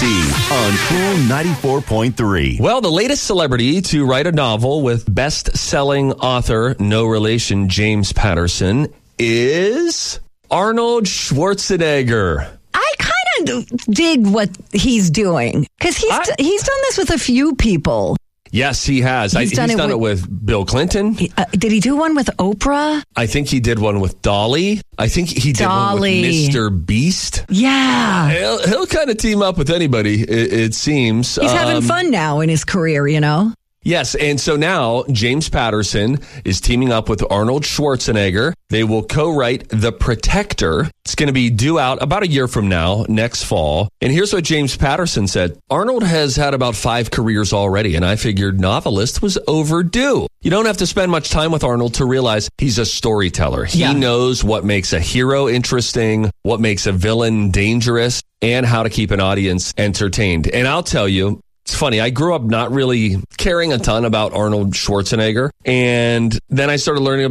on Cool 94.3. Well, the latest celebrity to write a novel with best-selling author, no relation, James Patterson, is Arnold Schwarzenegger. I kind of dig what he's doing because he's done this with a few people. Yes, he has. He's done it with Bill Clinton. Did he do one with Oprah? I think he did one with Dolly. I think he did one with Mr. Beast. Yeah. He'll kind of team up with anybody, it seems. He's having fun now in his career, you know? Yes, and so now James Patterson is teaming up with Arnold Schwarzenegger. They will co-write The Protector. It's going to be due out about a year from now, next fall. And here's what James Patterson said. Arnold has had about 5 careers already, and I figured novelist was overdue. You don't have to spend much time with Arnold to realize he's a storyteller. He knows what makes a hero interesting, what makes a villain dangerous, and how to keep an audience entertained. And I'll tell you, it's funny. I grew up not really caring a ton about Arnold Schwarzenegger. And then I started learning about